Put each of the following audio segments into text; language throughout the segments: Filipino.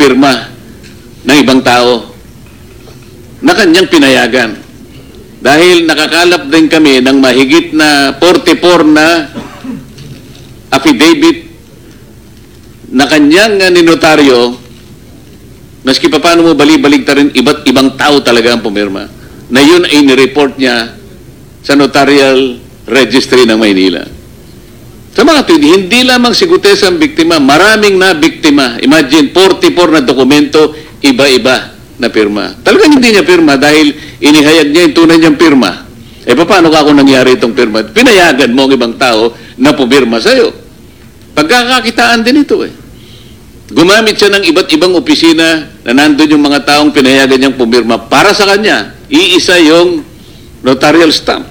pirma ng ibang tao na kanyang pinayagan. Dahil nakakalap din kami ng mahigit na 44 na affidavit na kanyang ninotaryo, maski pa paano mo bali-baligta rin, iba't ibang tao talaga ang pumirma, na yun ay nireport niya sa Notarial Registry ng Maynila. Sa mga tuwid, hindi lamang si Gutes ang biktima, maraming na biktima. Imagine, 44 na dokumento, iba-iba na pirma. Talagang hindi niya pirma dahil inihayag niya yung tunay niyang pirma. Eh, paano ka kung nangyari itong pirma? Pinayagan mo ang ibang tao na pumirma sa'yo. Pagkakakitaan din ito eh. Gumamit siya ng iba't ibang opisina na nandun yung mga taong pinayagan niyang pumirma para sa kanya. Iisa yung notarial stamp.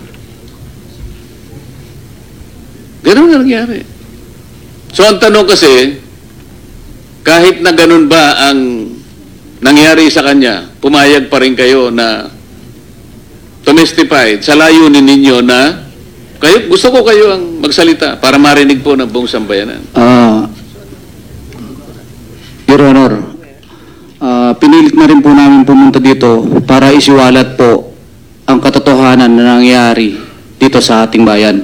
Ganun na nangyari. So ang tanong kasi, kahit na ganun ba ang nangyari sa kanya, pumayag pa rin kayo na tumestified sa layunin ninyo na kayo, gusto ko kayo ang magsalita para marinig po ng buong sambayanan. Your Honor, pinilit na rin po namin pumunta dito para isiwalat po ang katotohanan na nangyari dito sa ating bayan.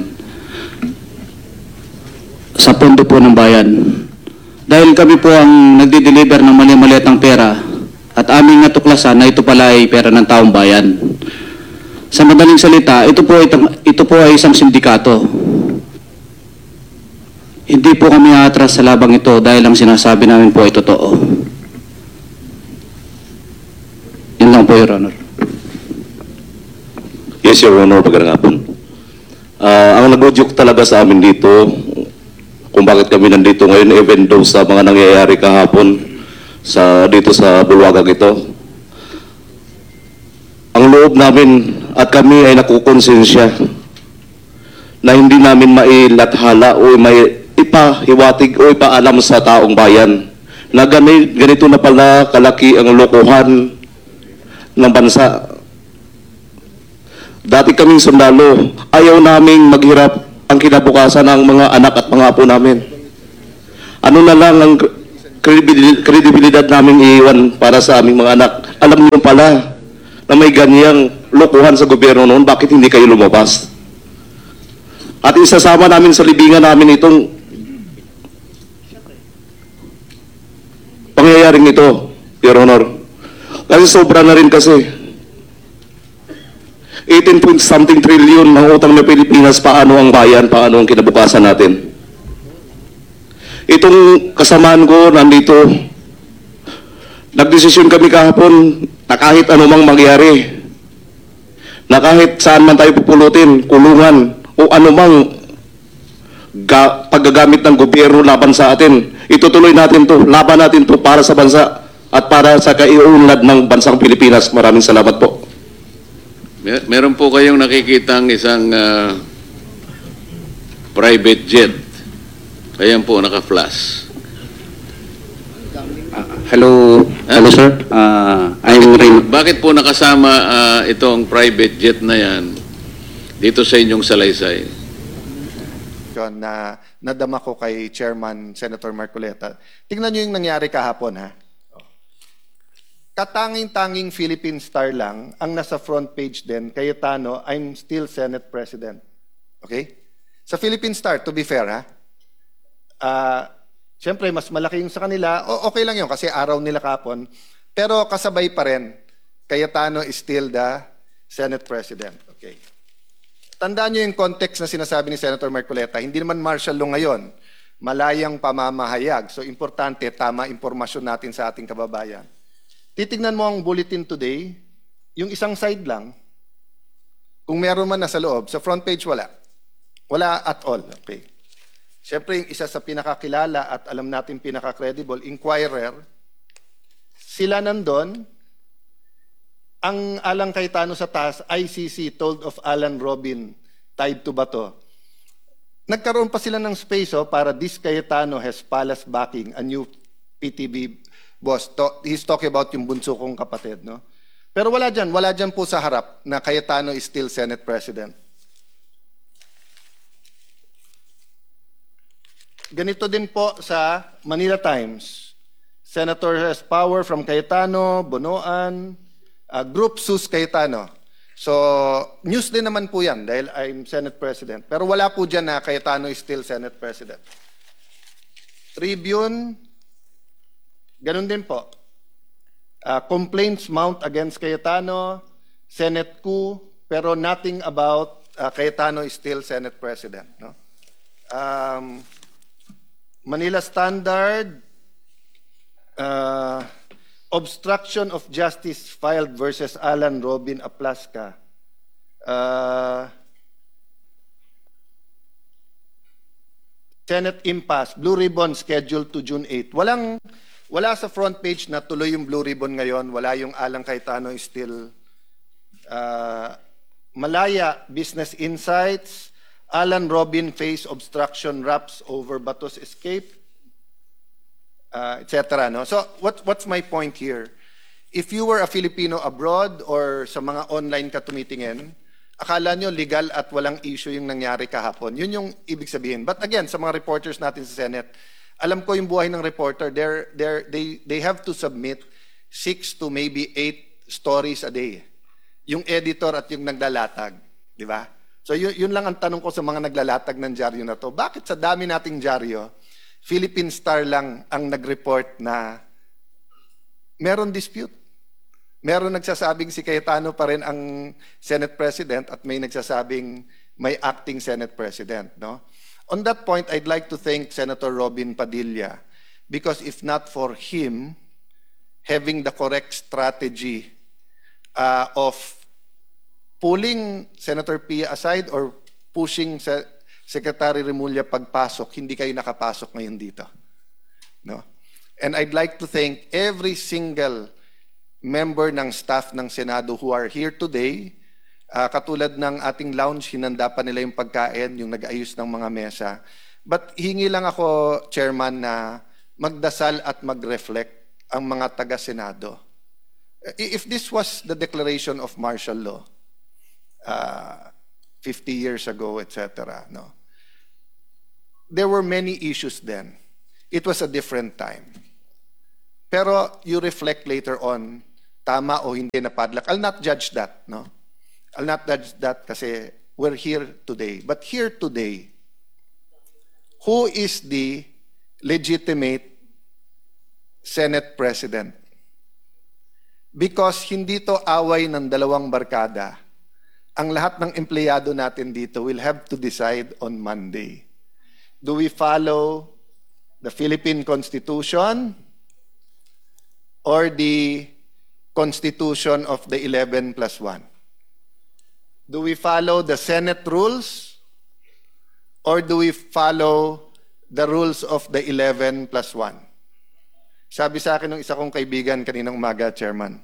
Sa pondo po ng bayan. Dahil kami po ang nagdi-deliver ng mali-maliatang pera at aming natuklasan na ito pala ay pera ng taong bayan. Sa madaling salita, ito po ay isang sindikato. Hindi po kami atras sa labang ito dahil ang sinasabi namin po ay totoo. Yun lang po, Your Honor. Yes, Your Honor, magandang hapon. Ang nag-joke talaga sa amin dito, kung bakit kami nandito ngayon, even though sa mga nangyayari kahapon dito sa bulwagang ito, ang loob namin at kami ay nakukonsensya na hindi namin mailathala o ipahiwatig o ipaalam sa taong bayan na ganito na pala kalaki ang lokohan ng bansa. Dati kaming sundalo, ayaw naming maghirap ang kinabukasan ng mga anak at mga apo namin. Ano na lang ang kredibilidad naming iiwan para sa aming mga anak? Alam niyo pala na may ganyang lokohan sa gobyerno noon, bakit hindi kayo lumabas? At isasama namin sa libingan namin itong pangyayaring ito, Your Honor. Kasi sobra na rin kasi. 18-point-something trillion ng utang ng Pilipinas, paano ang bayan, paano ang kinabukasan natin. Itong kasamaan ko nandito, nagdesisyon kami kahapon na kahit anumang mangyari, na kahit saan man tayo pupulutin, kulungan, o anumang paggagamit ng gobyerno laban sa atin, itutuloy natin to, laban natin to para sa bansa at para sa kaiunlad ng bansang Pilipinas. Maraming salamat po. Meron po kayong nakikitang isang private jet. Ayan po, naka-flash. Hello, sir. I'm Raymond. Bakit po nakasama itong private jet na yan dito sa inyong salaysay? Na nadama ko kay Chairman Senator Marcoleta. Tingnan niyo yung nangyari kahapon, ha? Katanging-tanging Philippine Star lang ang nasa front page din, Cayetano, I'm still Senate President. Okay? Sa Philippine Star, to be fair, ha? Siyempre, mas malaki yung sa kanila. Okay lang yun kasi araw nila kahapon. Pero kasabay pa rin, Cayetano is still the Senate President. Okay. Tandaan nyo yung context na sinasabi ni Senator Marcoleta. Hindi naman martial law ngayon. Malayang pamamahayag. So, importante, tama impormasyon natin sa ating kababayan. Titignan mo ang bulletin today, yung isang side lang, kung meron man nasa loob, sa front page wala. Wala at all. Okay. Siyempre, yung isa sa pinakakilala at alam natin pinaka-credible, Inquirer, sila nandun, ang Alang Cayetano sa taas, ICC told of Alan Robin tied to Bato. Nagkaroon pa sila ng space para this Cayetano has palace backing, a new PTB boss. He's talking about yung bunso kong kapatid. No? Pero wala dyan po sa harap na Cayetano is still Senate President. Ganito din po sa Manila Times. Senator has power from Cayetano, Bonoan, Group Sus Cayetano. So, news din naman po yan dahil I'm Senate President. Pero wala po dyan na Cayetano is still Senate President. Tribune, ganun din po. Complaints mount against Cayetano, Senate coup, pero nothing about Cayetano is still Senate President. No? Manila Standard, obstruction of justice filed versus Alan Robin Aplaska. Senate impasse, Blue Ribbon scheduled to June 8. Wala sa front page na tuloy yung Blue Ribbon ngayon. Wala yung Alan Cayetano is still. Malaya, Business Insights, Alan Robin face obstruction wraps over Batos escape, etc. No? So what's my point here? If you were a Filipino abroad or sa mga online ka tumitingin, akala nyo legal at walang issue yung nangyari kahapon. Yun yung ibig sabihin. But again, sa mga reporters natin sa Senate, alam ko yung buhay ng reporter, they have to submit 6 to maybe 8 stories a day. Yung editor at yung naglalatag. Di ba? So yun lang ang tanong ko sa mga naglalatag ng dyaryo na to. Bakit sa dami nating dyaryo, Philippine Star lang ang nag-report na meron dispute? Meron nagsasabing si Cayetano pa rin ang Senate President at may nagsasabing may acting Senate President. No? On that point, I'd like to thank Senator Robin Padilla because if not for him having the correct strategy of pulling Senator Pia aside or pushing Secretary Remulla pagpasok, hindi kayo nakapasok ngayon dito. No? And I'd like to thank every single member ng staff ng Senado who are here today. Katulad ng ating lounge, hinanda pa nila yung pagkain, yung nag-ayos ng mga mesa. But hingi lang ako, Chairman, na magdasal at mag-reflect ang mga taga-Senado. If this was the declaration of martial law, 50 years ago, etc., no? There were many issues then. It was a different time. Pero you reflect later on, tama o hindi na padlock. I'll not judge that, no? I'll not judge that kasi we're here today. But here today, who is the legitimate Senate President? Because hindi to away ng dalawang barkada. Ang lahat ng empleyado natin dito will have to decide on Monday. Do we follow the Philippine Constitution or the Constitution of the 11+1? Do we follow the Senate rules or do we follow the rules of the 11+1? Sabi sa akin ng isa kong kaibigan kaninang umaga, Chairman,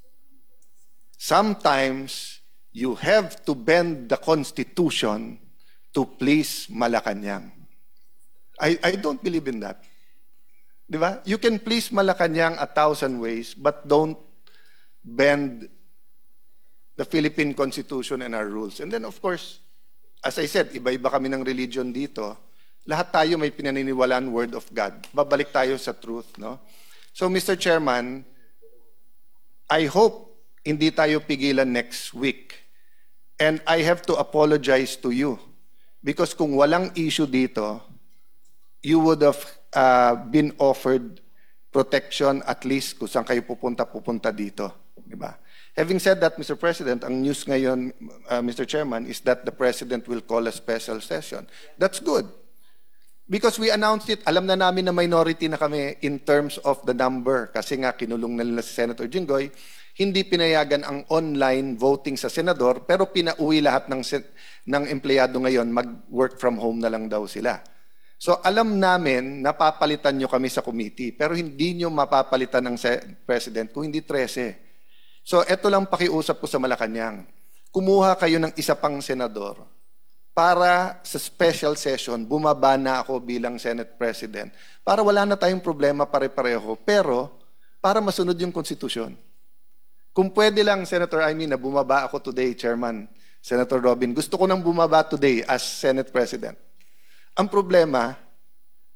sometimes you have to bend the Constitution to please Malacanang. I don't believe in that. Di ba? You can please Malacanang 1,000 ways, but don't bend the Philippine Constitution and our rules. And then, of course, as I said, iba-iba kami ng religion dito. Lahat tayo may pinaniniwalaan word of God. Babalik tayo sa truth, no? So, Mr. Chairman, I hope hindi tayo pigilan next week. And I have to apologize to you. Because kung walang issue dito, you would have been offered protection at least kung saan kayo pupunta dito. Diba? Having said that, Mr. President, ang news ngayon, Mr. Chairman, is that the President will call a special session. That's good. Because we announced it, alam na namin na minority na kami in terms of the number. Kasi nga, kinulong na nila si Senator Jinggoy, hindi pinayagan ang online voting sa senador, pero pinauwi lahat ng empleyado ngayon, mag-work from home na lang daw sila. So alam namin, napapalitan nyo kami sa committee, pero hindi nyo mapapalitan ng President kung hindi 13. So eto lang pakiusap ko sa Malacanang. Kumuha kayo ng isa pang senador para sa special session, bumaba na ako bilang Senate President para wala na tayong problema pare-pareho, pero para masunod yung konstitusyon. Kung pwede lang, Senator Amy, na bumaba ako today, Chairman, Senator Robin, gusto ko nang bumaba today as Senate President. Ang problema,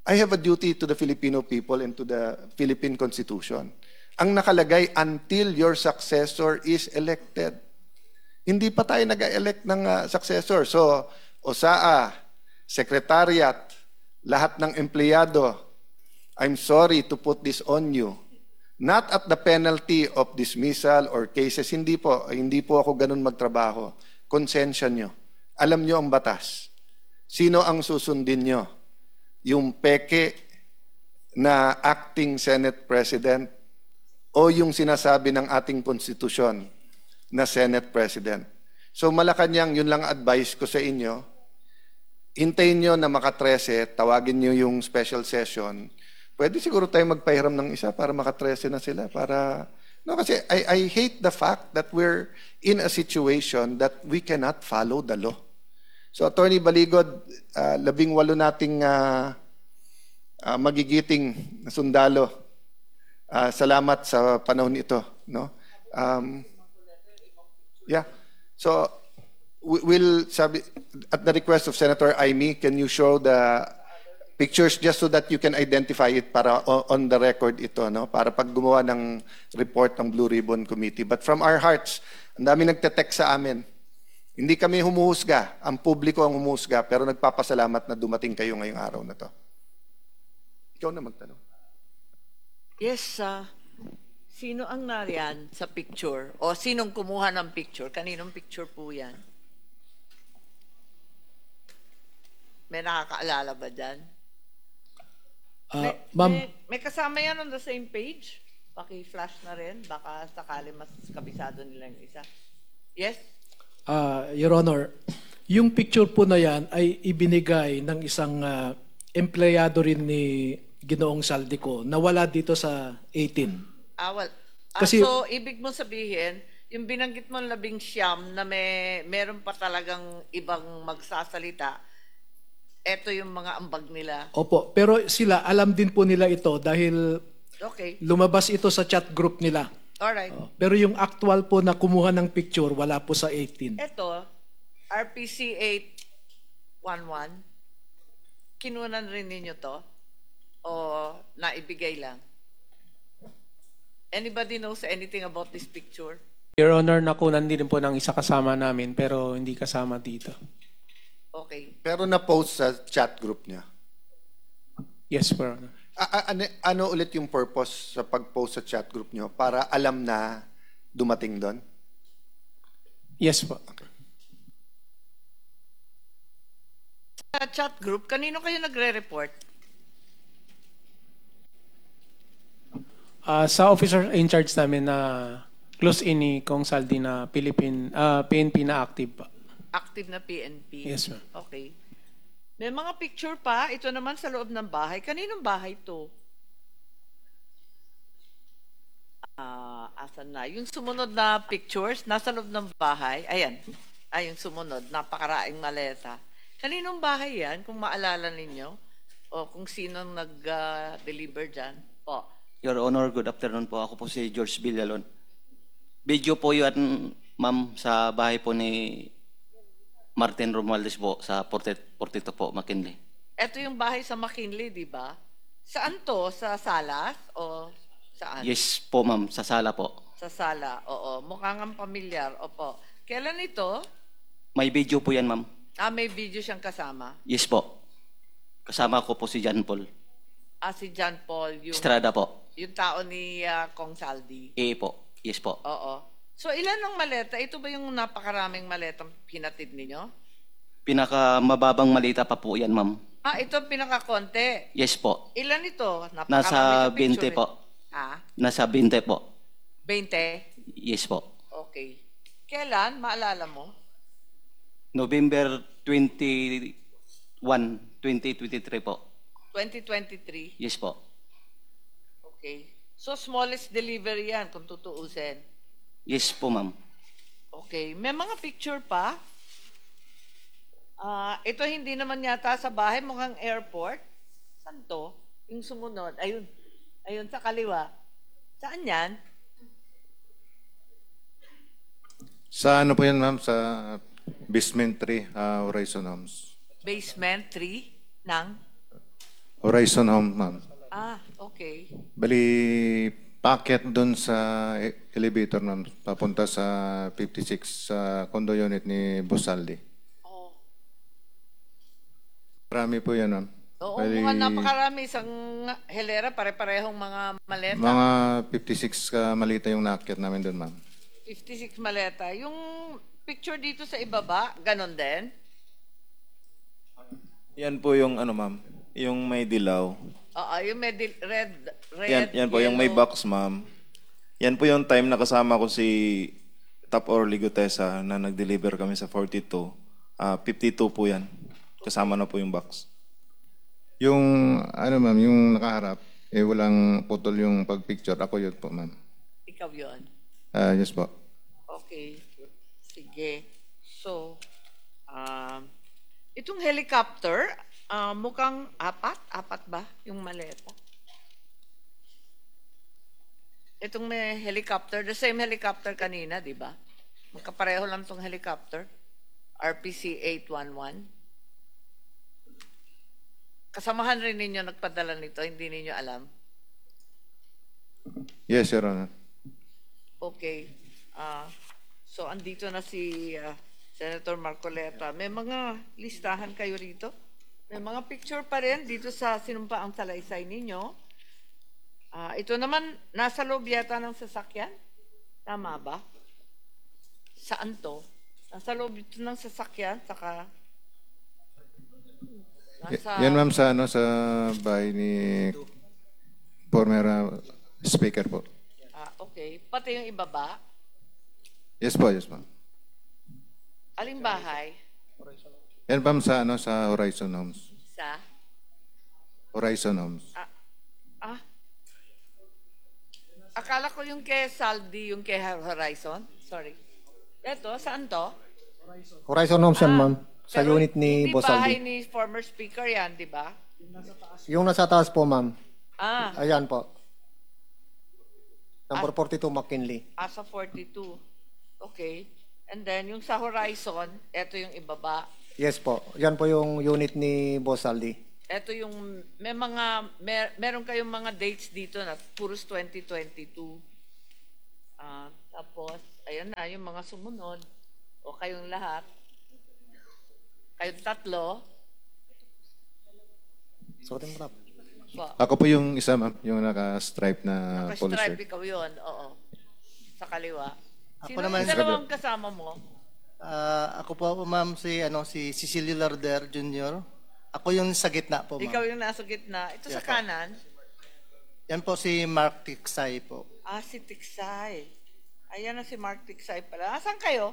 I have a duty to the Filipino people and to the Philippine Constitution. Ang nakalagay, until your successor is elected. Hindi pa tayo nag-elect ng successor. So, OSAA, Secretariat, lahat ng empleyado, I'm sorry to put this on you. Not at the penalty of dismissal or cases. Hindi po ako ganun magtrabaho. Konsensya nyo. Alam nyo ang batas. Sino ang susundin nyo? Yung peke na acting Senate President o yung sinasabi ng ating konstitusyon na Senate President? So Malacanang, yun lang advice ko sa inyo. Hintayin nyo na maka-13, tawagin nyo yung special session. Pwede siguro tayo magpahiram ng isa para maka-13 na sila. Kasi I hate the fact that we're in a situation that we cannot follow the law. So Attorney Baligod, 18 nating magigiting na sundalo. Salamat sa panahon ito. No? Yeah. So we'll sabi, at the request of Senator Aimee, can you show the pictures just so that you can identify it para on the record ito, no? Para pag gumawa ng report ng Blue Ribbon Committee. But from our hearts, ang dami nagte-text sa amin. Hindi kami humuhusga, ang publiko ang humuhusga, pero nagpapasalamat na dumating kayo ngayong araw na to. Ikaw na magtanong. Yes, sino ang nariyan sa picture? O sinong kumuha ng picture? Kaninong picture po yan? May nakakaalala ba dyan? Ma'am, May kasama yan on the same page? Paki-flash na rin. Baka sakali mas kabisado nila yung isa. Yes? Your Honor, yung picture po na yan ay ibinigay ng isang empleyado rin ni Ginoong Saldico na wala dito sa 18. Kasi- So, ibig mo sabihin, yung binanggit mo 19 na meron pa talagang ibang magsasalita, eto yung mga ambag nila. Opo, pero sila, alam din po nila ito dahil Okay. lumabas ito sa chat group nila. Alright. Pero yung actual po na kumuha ng picture, wala po sa 18. Ito, RPC 811, kinunan rin ninyo to? O naibigay lang? Anybody knows anything about this picture? Your Honor, nakunan din po ng isa kasama namin pero hindi kasama dito. Okay. Pero na-post sa chat group niya. Yes, Your Honor. Ano ulit yung purpose sa pag-post sa chat group niyo? Para alam na dumating doon? Yes po. Sa chat group, kanino kayo nagre-report? Sa officer in charge namin na close in ni Kong Saldi na PNP na active pa. Active na PNP? Yes, ma'am. Okay. May mga picture pa. Ito naman sa loob ng bahay. Kaninong bahay to? Asan na? Yung sumunod na pictures, nasa loob ng bahay. Ayan. Yung sumunod. Napakaraing maleta. Kaninong bahay yan? Kung maalala ninyo? O kung sinong nag-deliver dyan? Po. Your Honor, good afternoon po. Ako po si George Villalon. Video po yun, ma'am, sa bahay po ni Martin Romualdez po sa 42 po, McKinley. Ito yung bahay sa McKinley, di ba? Saan to? Sa Salas? O saan? Yes po, ma'am, sa sala po. Sa sala, oo. Mukhang ang pamilyar, opo. Kailan ito? May video po yan, ma'am. May video siyang kasama. Yes po. Kasama ko po si John Paul. Si John Paul, Estrada po. yung tao ni Kong Saldi. Po. Yes po. Oo. So, ilan ang maleta? Ito ba yung napakaraming maletang pinatid ninyo? Pinakamababang malita pa po yan, ma'am. Ito ang pinakakonte. Yes po. Ilan ito? Nasa Napakarami na 20 picture po. Nasa 20 po. 20? Yes po. Okay. Kailan? Maalala mo? November 21, 2023 po. 2023? Yes po. Okay. So, smallest delivery yan, kung tutuusin. Yes po, ma'am. Okay. May mga picture pa. Ito hindi naman yata sa bahay, mukhang airport. Saan to? Yung sumunod. Ayun. Ayun, sa kaliwa. Saan yan? Sa ano po yan, ma'am? Sa basement 3, Horizon Homes. Basement 3 ng Horizon Home, ma'am. Ah, okay. Bali, packet doon sa elevator, ma'am. Papunta sa 56 sa condo unit ni Bosaldi. Oh. Marami po yan, ma'am. Oo, Bali, mukhang napakarami. Isang helera, pare-parehong mga maleta. mga 56 ka malita yung naakyat namin doon, ma'am. 56 maleta. Yung picture dito sa ibaba, ganon din? Yan po yung ano ma'am, yung may dilaw. Oo, yung may red, Yan po yung may yellow. box ma'am. Yan po yung time na kasama ko si Top Orly Gutesa na nag-deliver kami sa 42. 52 po yan. Kasama na po yung box. Yung, ano ma'am, yung nakaharap, walang putol yung pag-picture. Ako yun po, ma'am. Ikaw yun. Yes po. Okay. Sige. So, itong helicopter, mukhang apat ba yung maleta? Itong may helicopter, the same helicopter kanina, di ba? Magkapareho lang itong helicopter. RPC 811. Kasamahan rin ninyo nagpadala nito, hindi ninyo alam? Yes, Your Honor. Okay. So, andito na si Senator Marcoleta. May mga listahan kayo rito? May mga picture pa rin dito sa sinumpaang salaysay ninyo. Ito naman, nasa loob yata ng sasakyan? Tama ba? Saan to? Nasa loob ito ng sasakyan, saka... Yan ma'am sa, ano, sa bahay ni former speaker po. Okay. Pati yung ibaba? Yes po, yes ma'am. Aling bahay? Yan ma'am sa, ano, sa Horizon Homes. Sa? Horizon Homes. Akala ko yung kay Saldi, yung kay Horizon. Sorry. Ito, saan to? Horizon Homes yan, ma'am. Sa Pero unit ni hindi Boss bahay Aldi. ni former speaker yan, di ba? Yung nasa taas po, ma'am. Ayan po. Number 42, McKinley. Sa 42. Okay. And then, yung sa Horizon, ito yung ibaba. Yes po. Yan po yung unit ni Boss Aldi. Ito yung, meron kayong mga dates dito na puros 2022. Tapos, ayan na, yung mga sumunod. O kayong lahat. Kayong tatlo. Sorry, ma'am. Ako po yung isa ma'am, yung naka-stripe na polo shirt. Naka-stripe ikaw yun, oo. Sa kaliwa. Ako Sino naman, yung dalawang kasama mo? Ako po, ma'am, si Cecilio Larder Jr. Ako yung sa gitna po, ma'am. Ikaw yung nasa gitna. Ito sa kanan? Yan po si Mark Tiksay po. Si Tiksay. Ayan na si Mark Tiksay pala. Saan kayo?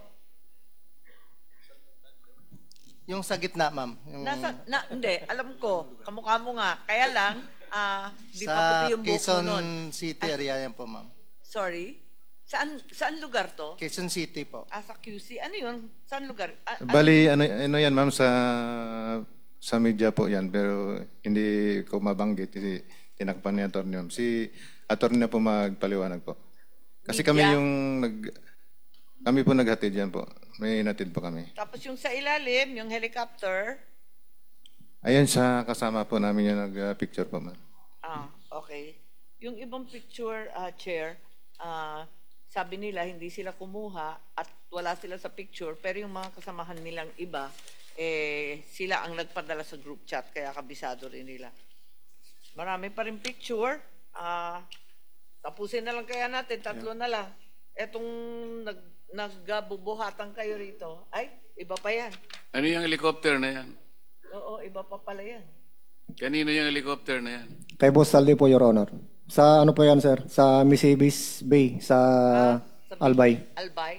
Yung sa gitna, ma'am. Yung Hindi, alam ko. Kamukha mo nga. Kaya lang, di pa sa puti yung buhok mo Quezon nun. City area yan po, ma'am. Sorry? Saan lugar to? Quezon City po. Sa QC. Ano yun? Saan lugar? Bali, ano yan ma'am, sa media po yan, pero hindi ko mabanggit, tinakpan ni attorney ma'am. Si attorney na po magpaliwanag po. Kasi Media? kami po naghatid yan po. May natid po kami. Tapos yung sa ilalim, yung helicopter. Ayan sa kasama po namin yung nag-picture po ma'am. Okay. Yung ibang picture, Chair, sabi nila hindi sila kumuha at wala sila sa picture, pero yung mga kasamahan nilang iba, sila ang nagpadala sa group chat, kaya kabisado rin nila. Marami pa rin picture. Tapusin na lang kaya natin, 3 na lang. Etong nagbubuhatan kayo rito, ay, iba pa yan. Ano yung helicopter na yan? Oo, iba pa pala yan. Kanino yung helicopter na yan? Kay Boss Aldi po, Your Honor. Sa ano po yan, sir? Sa Misibis Bay, sa Albay. Albay?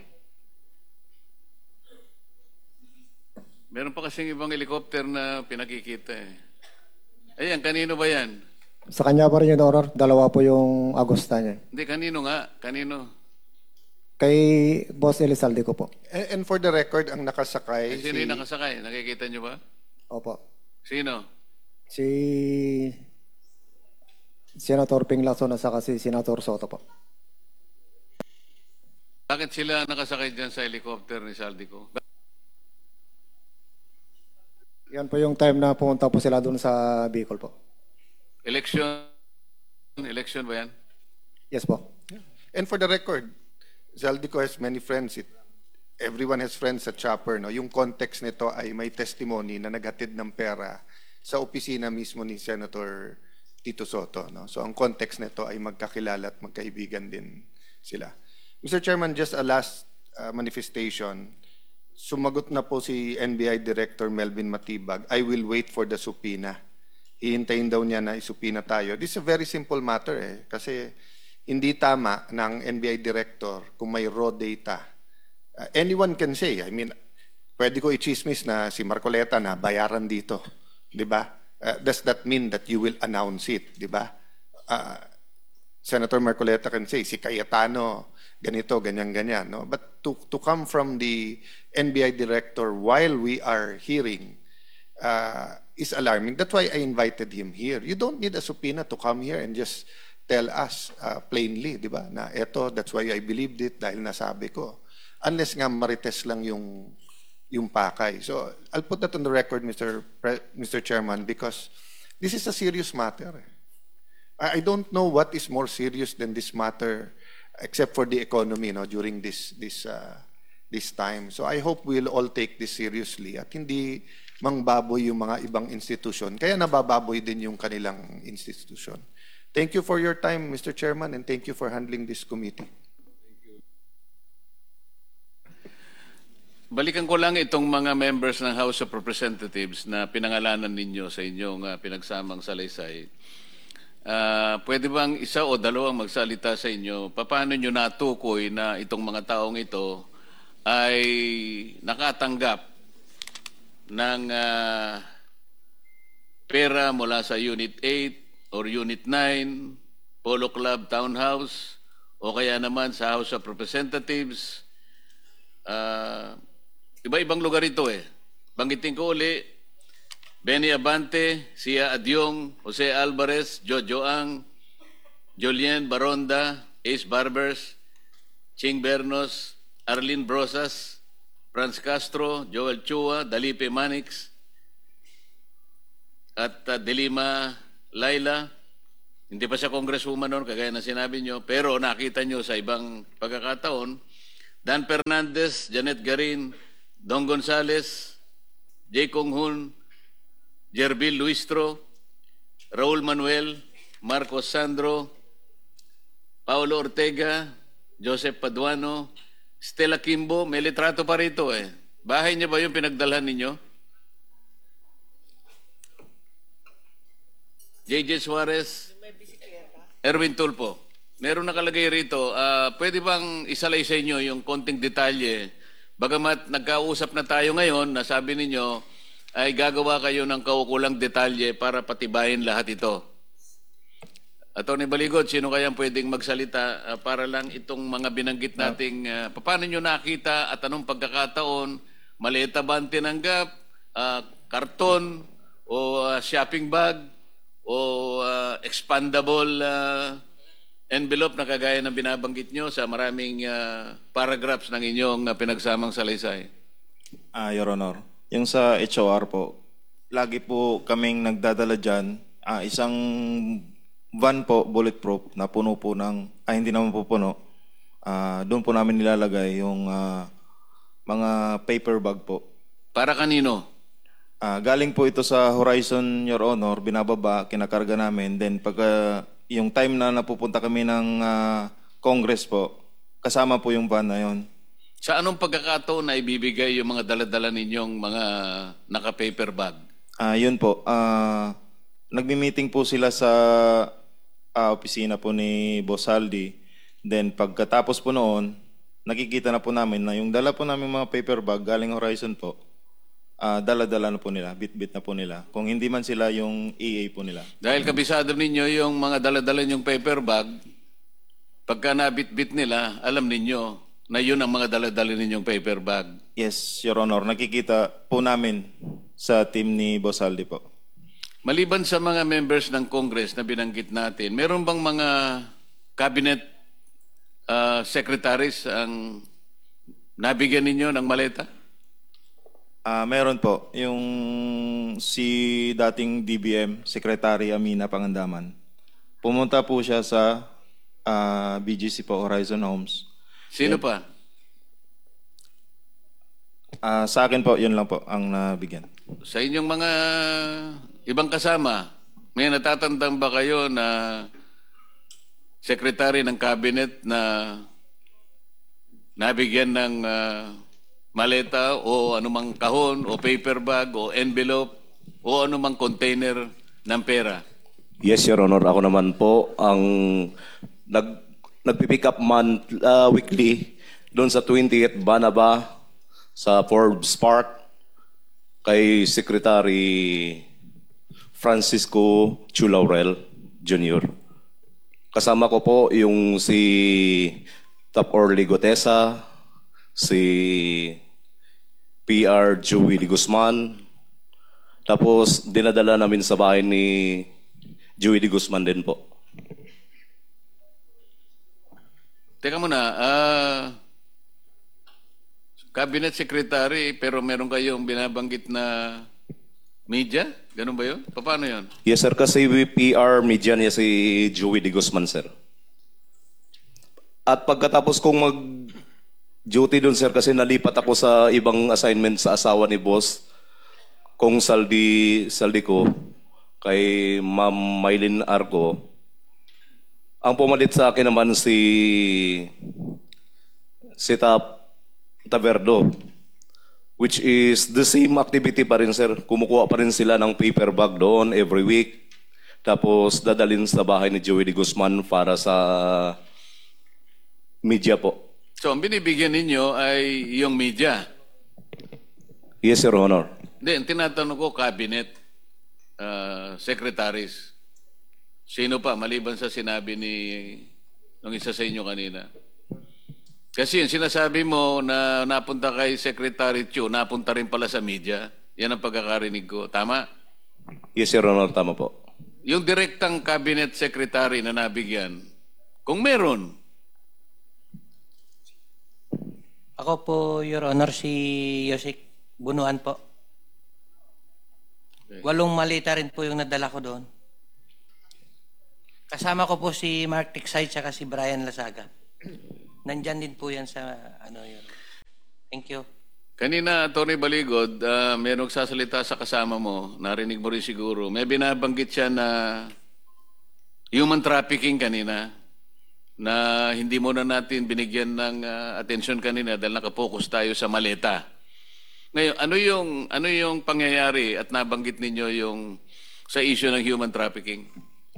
Meron pa kasing ibang helicopter na pinakikita eh. Ayan, kanino ba yan? Sa kanya pa rin, Your Honor. 2 po yung Agosta niya. Hindi, kanino nga? Kanino? Kay Boss Elizalde ko po. And for the record, ang nakasakay, Sino yung nakasakay? Nakikita nyo ba? Opo. Sino? Si Senator Ping Lacson at saka si Senator Soto po. Bakit sila nakasakay dyan sa helicopter ni Saldico? Yan po yung time na pumunta po sila doon sa Bicol po. Election ba yan? Yes po. And for the record, Zaldico has many friends. Everyone has friends sa Chopper. No? Yung context nito ay may testimony na naghatid ng pera sa opisina mismo ni Senator Tito Soto. No? So ang context nito ay magkakilala at magkaibigan din sila. Mr. Chairman, just a last manifestation. Sumagot na po si NBI Director Melvin Matibag, I will wait for the subpoena. Hihintayin daw niya na isubpoena tayo. This is a very simple matter kasi hindi tama ng NBI Director kung may raw data. Anyone can say, I mean, pwede ko i-chismis na si Marcoleta na bayaran dito. Di ba? Does that mean that you will announce it? Di ba? Senator Marcoleta can say, si Cayetano, ganito, ganyan-ganyan. No? But to come from the NBI Director while we are hearing is alarming. That's why I invited him here. You don't need a subpoena to come here and just tell us plainly, di ba? Na eto, that's why I believed it dahil nasabi ko. Unless nga marites lang yung pakay. So I'll put that on the record, Mr. Chairman, because this is a serious matter. I don't know what is more serious than this matter, except for the economy, no, during this time. So I hope we'll all take this seriously at hindi mangbaboy yung mga ibang institusyon. Kaya nabababoy din yung kanilang institusyon. Thank you for your time, Mr. Chairman, and thank you for handling this committee. Balikan ko lang itong mga members ng House of Representatives na pinangalanan ninyo sa inyong pinagsamang salaysay. Pwede bang isa o dalawang magsalita sa inyo? Paano nyo natukoy na itong mga taong ito ay nakatanggap ng pera mula sa Unit 8 or Unit 9, Polo Club Townhouse, o kaya naman sa House of Representatives? Iba-ibang lugar ito Banggitin ko uli, Benny Abante, Sia Adyong, Jose Alvarez, Jojo Ang, Julien Baronda, Ace Barbers, Ching Bernos, Arlene Brosas, Franz Castro, Joel Chua, Dalipe Manix, at Delima Laila. Hindi pa siya congresswoman noon, kagaya na sinabi nyo, pero nakita nyo sa ibang pagkakataon. Dan Fernandez, Janet Garin, Don Gonzales, J. Kong Hun, Jerbil Luistro, Raul Manuel, Marcos Sandro, Paulo Ortega, Joseph Paduano, Stella Kimbo. May litrato pa rito Bahay niya ba yung pinagdalhan ninyo? JJ Suarez, Erwin Tulpo. Meron nakalagay rito. Pwede bang isalay sa inyo yung konting detalye? Bagamat nagkausap na tayo ngayon, nasabi ninyo ay gagawa kayo ng kaukulang detalye para patibayin lahat ito. Atty. Baligot, sino kayang pwedeng magsalita para lang itong mga binanggit nating paano nyo nakita at anong pagkakataon, maleta ba ang tinanggap, karton o shopping bag o expandable envelope na kagaya ng binabanggit nyo sa maraming paragraphs ng inyong pinagsamang salaysay? Your Honor, yung sa HOR po, lagi po kaming nagdadala dyan, isang van po, bulletproof, na puno po ng, hindi naman po puno. Doon po namin nilalagay yung mga paper bag po. Para kanino? Galing po ito sa Horizon, Your Honor, binababa, kinakarga namin. Then pagka yung time na napupunta kami ng Congress po, kasama po yung van na yun. Sa anong pagkakataon na ibibigay yung mga daladala ninyong mga naka-paper bag? Yun po. Nagmi-meeting po sila sa opisina po ni Boss Aldi. Then pagkatapos po noon, nakikita na po namin na yung dala po namin mga paper bag galing Horizon po, dala-dala na po nila, bit-bit na po nila. Kung hindi man sila yung EA po nila. Dahil kabisado ninyo yung mga dala-dala nyong paper bag, pagka nabit-bit nila, alam ninyo na yun ang mga dala-dala ninyong paper bag. Yes, Your Honor. Nakikita po namin sa team ni Boss Aldi po. Maliban sa mga members ng Congress na binanggit natin, meron bang mga cabinet secretaries ang nabigyan ninyo ng maleta? Meron po. Yung si dating DBM, Secretary Amina Pangandaman. Pumunta po siya sa BGC po, Horizon Homes. Sino pa? Sa akin po, yun lang po ang nabigyan. Sa inyong mga ibang kasama, may natatandang ba kayo na secretary ng cabinet na nabigyan ng maleta o anumang kahon o paper bag o envelope o anumang container ng pera? Yes, Your Honor. Ako naman po ang nagpipick up weekly doon sa 20th Banaba sa Forbes Park kay Secretary Francisco Chulaurel Jr. Kasama ko po yung si Top Orly Gotesa, si PR Joey de Guzman, tapos dinadala namin sa bahay ni Joey de Guzman din po. Teka muna, Cabinet Secretary, pero meron kayong binabanggit na media? Ganun ba yun? Paano yun? Yes, sir. Kasi PR media niya si Joey de Guzman, sir. At pagkatapos kong mag-duty doon, sir, kasi nalipat ako sa ibang assignment sa asawa ni boss, kung saldi ko, kay Ma'am Maylin Arco. Ang pumalit sa akin naman si Taverdo, which is the same activity pa rin, sir. Kumukuha pa rin sila ng paper bag doon every week. Tapos dadalhin sa bahay ni Joey de Guzman para sa media po. So, ang binibigyan ninyo ay yung media? Yes, Your Honor. Hindi, ang tinatanong ko, cabinet, secretaries. Sino pa, maliban sa sinabi ng isa sa inyo kanina? Kasi yung sinasabi mo na napunta kay Secretary Chu, napunta rin pala sa media. Yan ang pagkakarinig ko. Tama? Yes, Your Honor. Tama po. Yung direktang cabinet secretary na nabigyan, kung meron. Ako po, Your Honor, si Yosik Bunuan po. Okay. 8 malita rin po yung nadala ko doon. Kasama ko po si Mark Tiksay at si Brian Lasaga. Nandyan din po yan sa yun. Thank you. Kanina, Tony Baligod, merong sasalita sa kasama mo, narinig mo rin siguro, may binabanggit siya na human trafficking kanina, na hindi mo na natin binigyan ng atensyon kanina dahil nakapokus tayo sa maleta. Ngayon, ano yung pangyayari at nabanggit ninyo yung sa issue ng human trafficking?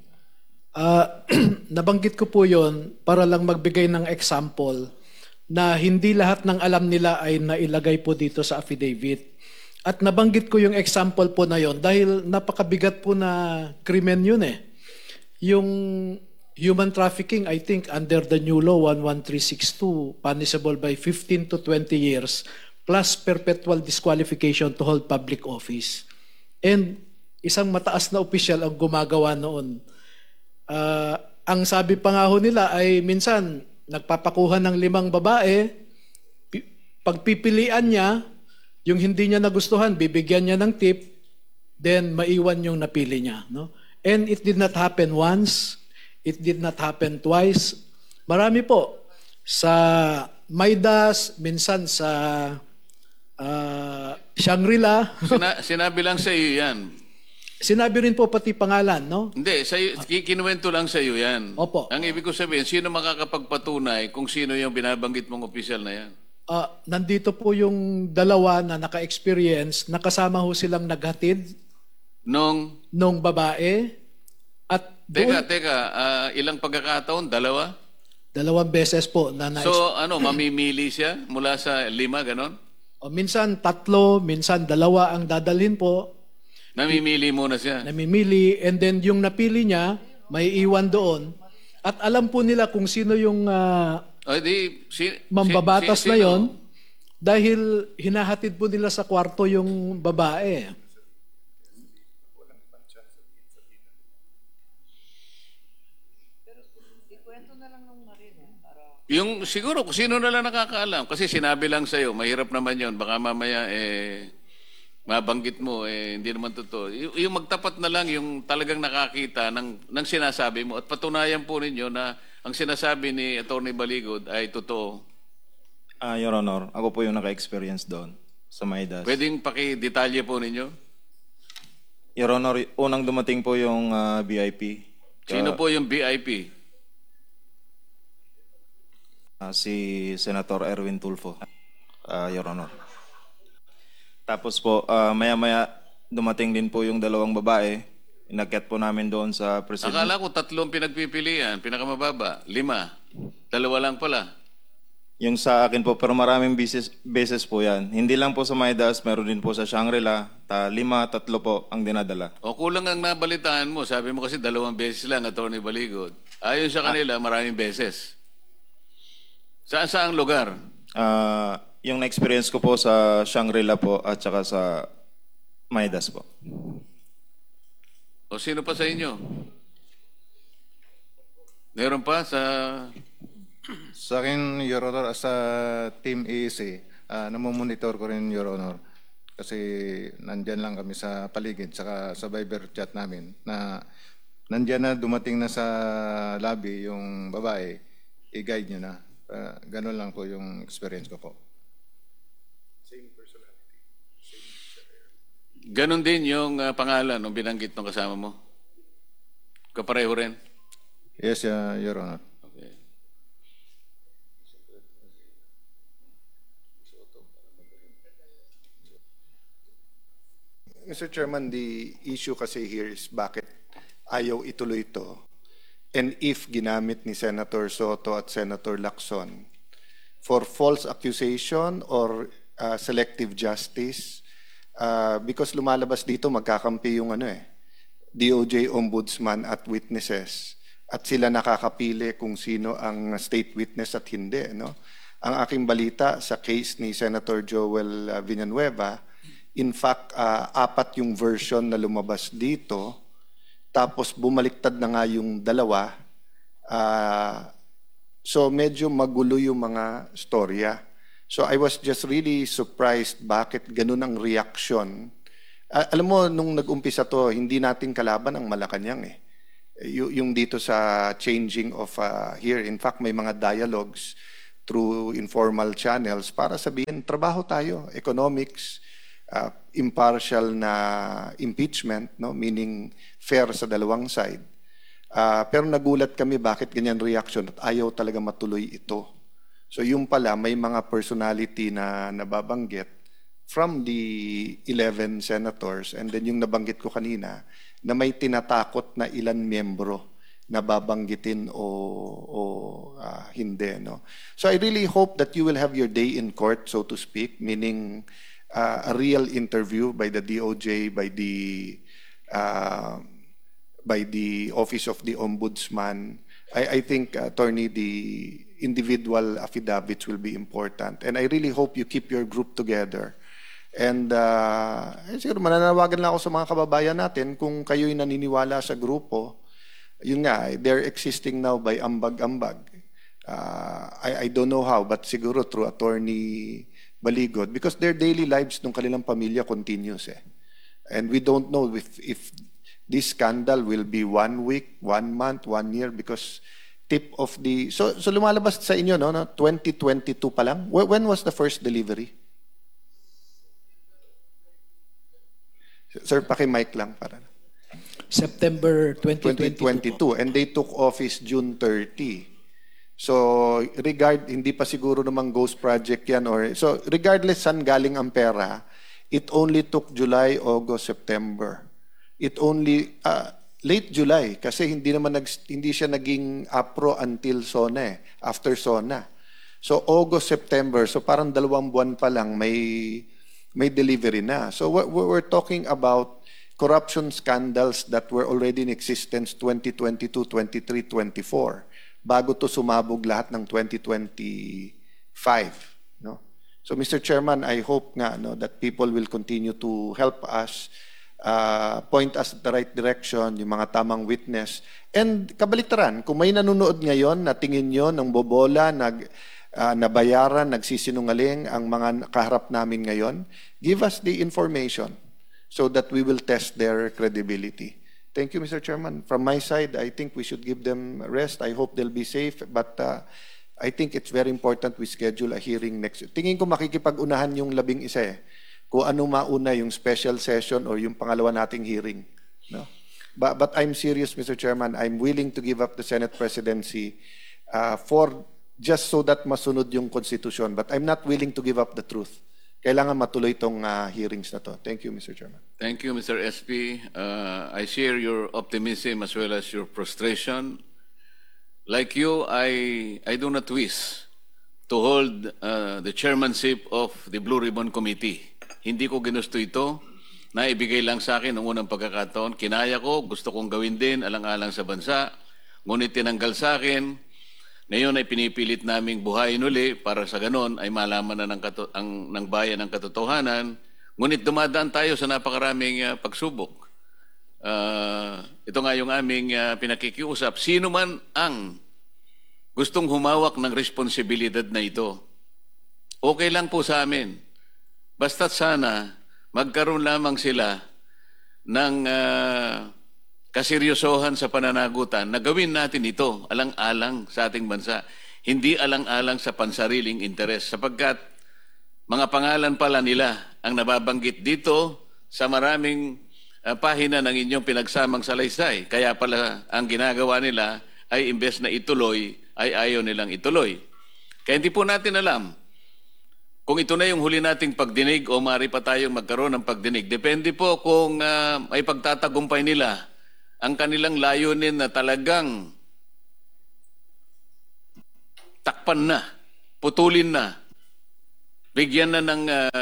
Nabanggit ko po yon para lang magbigay ng example na hindi lahat ng alam nila ay nailagay po dito sa affidavit. At nabanggit ko yung example po na yon dahil napakabigat po na krimen yun eh. Yung human trafficking, I think under the new law 11362, punishable by 15 to 20 years plus perpetual disqualification to hold public office. And isang mataas na opisyal ang gumagawa noon. Ang sabi pa nga ho nila ay minsan nagpapakuha ng 5 babae, pagpipilian niya, yung hindi niya nagustuhan, bibigyan niya ng tip, then maiwan yung napili niya. No? And it did not happen once, it did not happen twice. Marami po. Sa Maidas, minsan sa Shangri-La. Sinabi lang sa iyo yan. Sinabi rin po pati pangalan, no? Hindi, kinuwento lang sa iyo yan. Opo. Ang ibig ko sabihin, sino makakapagpatunay kung sino yung binabanggit mong opisyal na yan? Nandito po yung dalawa na naka-experience, nakasama ho silang naghatid nung babae. At Teka, ilang pagkakataon? 2? 2 beses po. So, mamimili siya mula sa 5, ganon? Minsan 3, minsan 2 ang dadalhin po. Namimili muna siya. Namimili, and then yung napili niya, may iwan doon. At alam po nila kung sino yung mambabatas na yon dahil hinahatid po nila sa kwarto yung babae. Yung siguro kung sino na lang nakakaalam kasi sinabi lang sa iyo, mahirap naman 'yon. Baka mamaya mabanggit mo, hindi naman totoo. Yung magtapat na lang, yung talagang nakakita ng sinasabi mo at patunayan po ninyo na ang sinasabi ni Atty. Baligod ay totoo. Your Honor, ako po yung naka-experience doon sa Maidas. Pwedeng pakidetalye po ninyo? Your Honor, unang dumating po yung VIP. Sino po yung VIP? Si Senator Erwin Tulfo, Your Honor. Tapos po, maya-maya dumating din po yung dalawang babae. Inakyat po namin doon sa president. Akala ko 3 pinagpipilian, pinakamababa, 5. 2 lang pala. Yung sa akin po, pero maraming beses po yan. Hindi lang po sa Maidas, meron din po sa Shangri-La. 5, 3 po ang dinadala. O kulang ang nabalitaan mo. Sabi mo kasi 2 beses lang, Atty. Baligod. Ayon sa kanila, maraming beses. Saan lugar? Yung na-experience ko po sa Shangri-La po at saka sa Maidas po. O sino pa sa inyo? Meron pa sa... Sa akin, Your Honor, as a Team EEC, namomonitor ko rin, Your Honor. Kasi nandyan lang kami sa paligid, saka sa Viber chat namin, na nandyan na, dumating na sa lobby yung babae, i-guide nyo na. Ganun lang po yung experience ko po. Ganon din yung pangalan ng binanggit ng kasama mo? Kapareho rin? Yes, Your Honor. Okay. Mr. Chairman, the issue kasi here is bakit ayaw ituloy ito. And if ginamit ni Senator Soto at Senator Lacson for false accusation or selective justice, because lumalabas dito magkakampi yung DOJ Ombudsman at witnesses at sila nakakapili kung sino ang state witness at hindi. Ang aking balita sa case ni Senator Joel Villanueva, in fact, 4 yung version na lumabas dito, tapos bumaliktad na nga yung 2. So medyo magulo yung mga storya. So I was just really surprised bakit ganun ang reaction. Alam mo, nung nag-umpisa to, hindi natin kalaban ang Malacanang yung dito sa changing of here. In fact, may mga dialogues through informal channels para sabihin, trabaho tayo, economics, impartial na impeachment, meaning fair sa dalawang side. Pero nagulat kami bakit ganyan reaction at ayaw talaga matuloy ito. So yung pala, may mga personality na nababanggit from the 11 senators and then yung nabanggit ko kanina na may tinatakot na ilan miyembro na babanggitin o hindi. So I really hope that you will have your day in court, so to speak, meaning a real interview by the DOJ, by the Office of the Ombudsman. I think, Attorney, the individual affidavits will be important. And I really hope you keep your group together. And siguro mananawagan lang ako sa mga kababayan natin kung kayo'y naniniwala sa grupo. Yun nga, they're existing now by ambag-ambag. I don't know how, but siguro through Attorney Baligod, because their daily lives ng kanilang pamilya continues. And we don't know if this scandal will be 1 week, 1 month, 1 year, because tip of the... So lumalabas sa inyo, 2022 pa lang? When was the first delivery? Sir, paki-mic lang para. September 2022. And they took office June 30. So, hindi pa siguro namang ghost project yan. So, regardless saan galing ang pera, it only took July, August, September. It only, late July, kasi hindi siya naging APRO until SONA, after SONA. So, August, September, so parang 2 buwan pa lang may delivery na. So, we're talking about corruption scandals that were already in existence 2022, 23, 24, bago to sumabog lahat ng 2025. So, Mr. Chairman, I hope nga that people will continue to help us, point us at the right direction, yung mga tamang witness. And kabaliktaran, kung may nanonood ngayon na tingin nyo ng bobola, nabayaran, nagsisinungaling ang mga kaharap namin ngayon. Give us the information so that we will test their credibility. Thank you, Mr. Chairman. From my side, I think we should give them rest. I hope they'll be safe, but I think it's very important we schedule a hearing next. Tingin ko makikipag-unahan yung 11 eh. Kung ano mauna yung special session or yung pangalawa nating hearing. No? But I'm serious, Mr. Chairman. I'm willing to give up the Senate presidency for just so that masunod yung konstitusyon. But I'm not willing to give up the truth. Kailangan matuloy itong hearings na to. Thank you, Mr. Chairman. Thank you, Mr. SP. I share your optimism as well as your frustration. Like you, I do not wish to hold the chairmanship of the Blue Ribbon Committee. Hindi ko ginusto ito. Naibigay lang sa akin noong unang pagkakataon. Kinaya ko, gusto kong gawin din, alang-alang sa bansa. Ngunit tinanggal sa akin. Ngayon ay pinipilit naming buhayin uli para sa ganon ay malaman na ng bayan ang katotohanan. Ngunit dumadaan tayo sa napakaraming pagsubok. Ito nga yung aming pinakikiusap. Sino man ang gustong humawak ng responsibilidad na ito, okay lang po sa amin. Basta't sana magkaroon lamang sila ng kaseryosohan sa pananagutan na gawin natin ito alang-alang sa ating bansa. Hindi alang-alang sa pansariling interes sapagkat mga pangalan pala nila ang nababanggit dito sa maraming pahina ng inyong pinagsamang salaysay. Kaya pala ang ginagawa nila ay imbes na ituloy, ay ayaw nilang ituloy. Kaya hindi po natin alam kung ito na yung huli nating pagdinig o maaari pa tayong magkaroon ng pagdinig. Depende po kung ay pagtatagumpay nila ang kanilang layunin na talagang takpan na, putulin na, bigyan na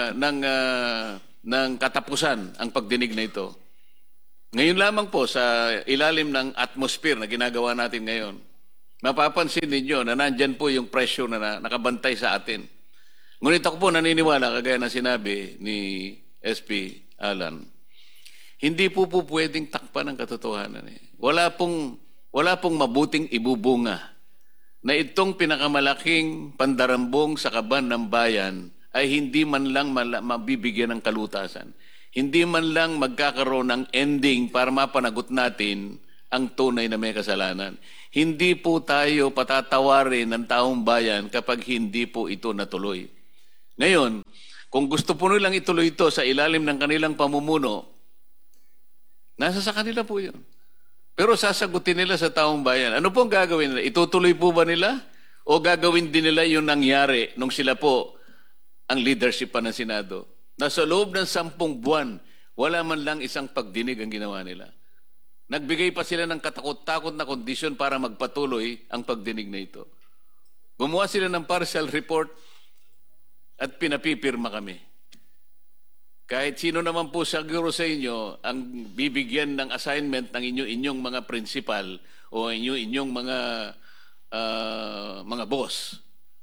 ng katapusan ang pagdinig na ito. Ngayon lamang po sa ilalim ng atmosphere na ginagawa natin ngayon, mapapansin ninyo na nandyan po yung pressure na nakabantay sa atin. Ngunit ako po naniniwala, kagaya na sinabi ni SP Alan, hindi po pwedeng takpan ang katotohanan. Wala pong mabuting ibubunga na itong pinakamalaking pandarambong sa kaban ng bayan ay hindi man lang mabibigyan ng kalutasan. Hindi man lang magkakaroon ng ending para mapanagot natin ang tunay na may kasalanan. Hindi po tayo patatawarin ng taong bayan kapag hindi po ito natuloy. Ngayon, kung gusto po nilang ituloy ito sa ilalim ng kanilang pamumuno, nasa sa kanila po yun. Pero sasagutin nila sa taong bayan. Ano pong gagawin nila? Itutuloy po ba nila? O gagawin din nila yung nangyari nung sila po ang leadership pa ng Senado? Na sa loob ng 10 buwan, wala man lang isang pagdinig ang ginawa nila. Nagbigay pa sila ng katakot-takot na kondisyon para magpatuloy ang pagdinig na ito. Gumawa sila ng partial report at pinapipirma kami. Kahit sino naman po siguro sa inyo ang bibigyan ng assignment ng inyong mga principal o inyong mga boss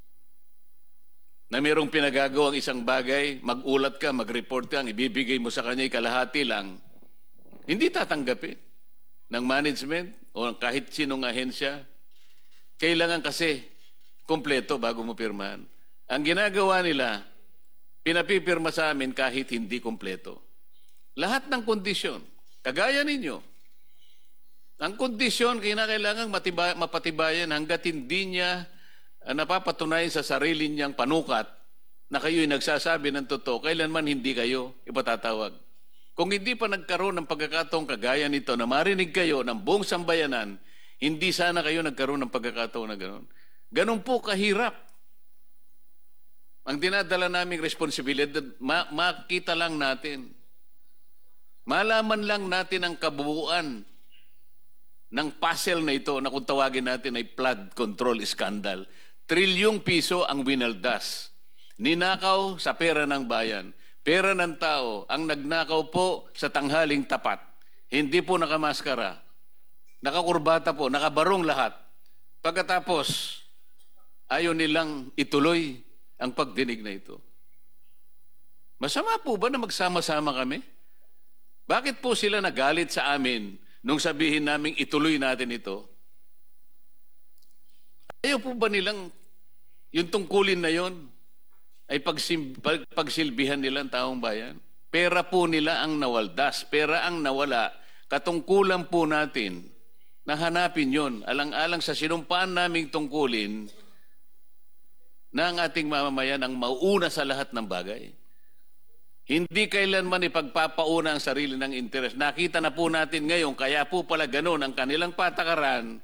na mayroong pinagagawang isang bagay, magulat ka, mag-report ka, ang ibibigay mo sa kanya kalahati lang, hindi tatanggapin ng management o kahit sinong ahensya. Kailangan kasi kompleto bago mo pirmahan. Ang ginagawa nila, pinapipirma sa amin kahit hindi kompleto. Lahat ng kondisyon, kagaya ninyo, ang kondisyon kailangan mapatibayan hanggat hindi niya napapatunayan sa sarili niyang panukat na kayo'y nagsasabi ng totoo, kailanman hindi kayo ipatatawag. Kung hindi pa nagkaroon ng pagkakataong kagaya nito na marinig kayo ng buong sambayanan, hindi sana kayo nagkaroon ng pagkakataon na gano'n. Ganon po kahirap. Ang dinadala naming responsibilidad, makita lang natin. Malaman lang natin ang kabuuan ng puzzle na ito na kung tawagin natin ay flood control scandal. Trilyong piso ang winaldas. Ninakaw sa pera ng bayan. Pera ng tao ang nagnakaw po sa tanghaling tapat. Hindi po nakamaskara. Nakakurbata po, nakabarong lahat. Pagkatapos, ayaw nilang ituloy ang pagdinig na ito. Masama po ba na magsama-sama kami? Bakit po sila nagalit sa amin nung sabihin naming ituloy natin ito? Ayaw po ba nilang Yung tungkulin na yon ay pagsilbihan nila ang taong bayan. Pera po nila ang nawaldas, pera ang nawala. Katungkulan po natin na hanapin yon, alang-alang sa sinumpaan naming tungkulin na ang ating mamamayan ang mauuna sa lahat ng bagay. Hindi kailanman ipagpapauna ang sarili ng interes. Nakita na po natin ngayon, kaya po pala ganun ang kanilang patakaran.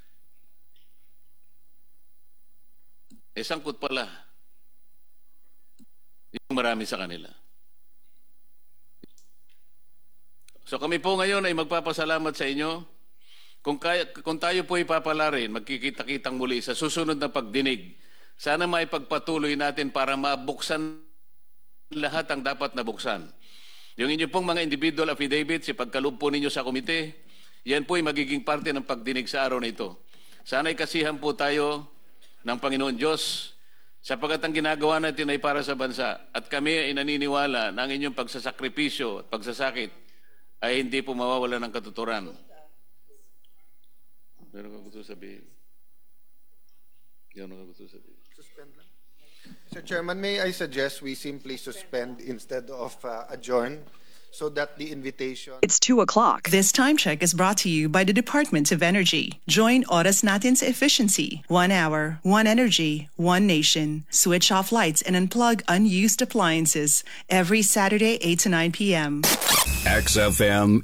Sangkot pala yung marami sa kanila. So kami po ngayon ay magpapasalamat sa inyo. Kung tayo po ipapalarin, magkikita-kitang muli sa susunod na pagdinig. Sana maipagpatuloy natin para mabuksan lahat ang dapat na buksan. Yung inyo pong mga individual affidavits, ipagkaloob po ninyo sa komite, yan po ay magiging parte ng pagdinig sa araw na ito. Sana ay kasihan po tayo ng Panginoon Diyos sapagkat ang ginagawa natin ay para sa bansa at kami ay naniniwala na ang inyong pagsasakripisyo at pagsasakit ay hindi po mawawala ng katuturan. Meron ka gusto sabihin? Yan ang gusto sabihin. Suspend lang. Mr. Chairman, may I suggest we simply suspend instead of adjourn so that the invitation... It's 2 o'clock. This time check is brought to you by the Department of Energy. Join Oras Natin's efficiency. 1 hour, 1 energy, 1 nation. Switch off lights and unplug unused appliances every Saturday 8 to 9 p.m. XFM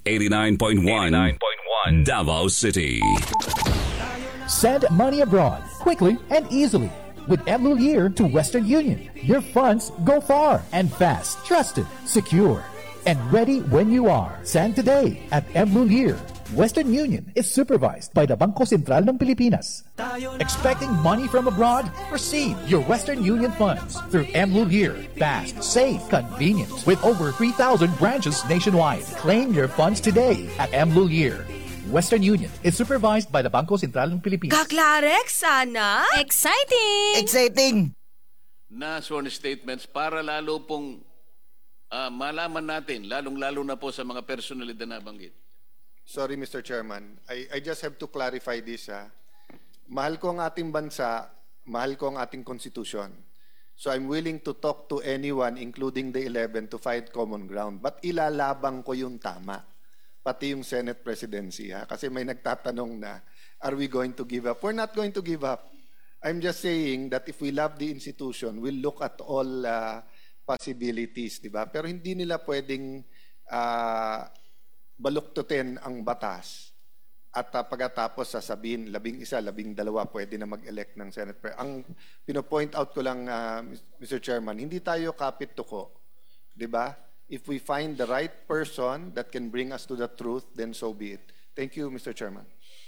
89.1 Davao City. Send money abroad quickly and easily with Mlulier to Western Union. Your funds go far and fast, trusted, secure, and ready when you are. Send today at Mlulier. Western Union is supervised by the Bangko Sentral ng Pilipinas. Expecting money from abroad? Receive your Western Union funds through Mlulier. Fast, safe, convenient. With over 3,000 branches nationwide. Claim your funds today at Mlulier. Western Union is supervised by the Bangko Sentral ng Pilipinas. Kaklarek, sana! Exciting! Exciting! Na sworn statements para lalo pong malaman natin, lalong-lalo na po sa mga personalidad na nabanggit. Sorry, Mr. Chairman. I just have to clarify this. Mahal ko ang ating bansa, mahal ko ang ating konstitusyon. So I'm willing to talk to anyone, including the 11, to find common ground. But ilalabang ko yung tama. Pati yung Senate presidency. Kasi may nagtatanong na, are we going to give up? We're not going to give up. I'm just saying that if we love the institution, we'll look at all possibilities, di ba? Pero hindi nila pwedeng baluktutin ang batas at pagkatapos sasabihin 11, 12 pwede na mag-elect ng Senate. Ang pino-point out ko lang, Mr. Chairman, hindi tayo kapit-tuko, di ba? If we find the right person that can bring us to the truth, then so be it. Thank you, Mr. Chairman.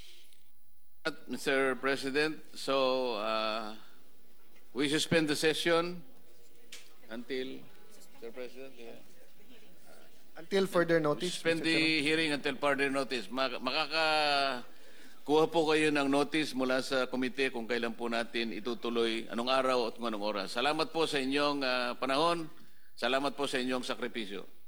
Mr. President, so we suspend the session until, Mr. President, until further notice. Suspend the hearing until further notice. Makakakuha po kayo ng notice mula sa komite kung kailan po natin itutuloy, anong araw at kung anong oras. Salamat po sa inyong panahon. Salamat po sa inyong sakripisyo.